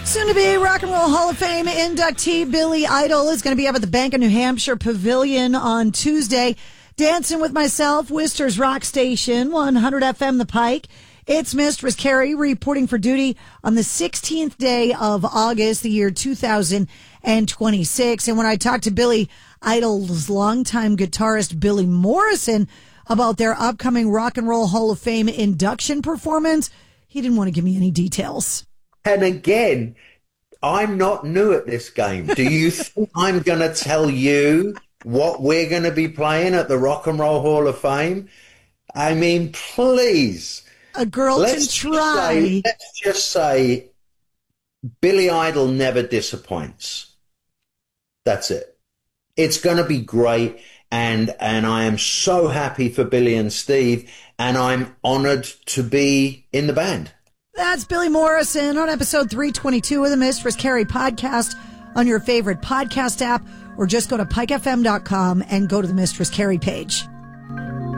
Soon to be Rock and Roll Hall of Fame inductee Billy Idol is going to be up at the Bank of New Hampshire Pavilion on Tuesday. Dancing with myself, Worcester's Rock Station, 100 FM The Pike. It's Mistress Carrie reporting for duty on the 16th day of August, the year 2026. And when I talked to Billy Idol's longtime guitarist Billy Morrison about their upcoming Rock and Roll Hall of Fame induction performance, he didn't want to give me any details. And again, I'm not new at this game. Do you think I'm going to tell you what we're going to be playing at the Rock and Roll Hall of Fame? I mean, please. A girl can try. Let's just say Billy Idol never disappoints. That's it. It's going to be great. And I am so happy for Billy and Steve. And I'm honored to be in the band. That's Billy Morrison on episode 322 of the Mistress Carrie podcast on your favorite podcast app, or just go to pikefm.com and go to the Mistress Carrie page.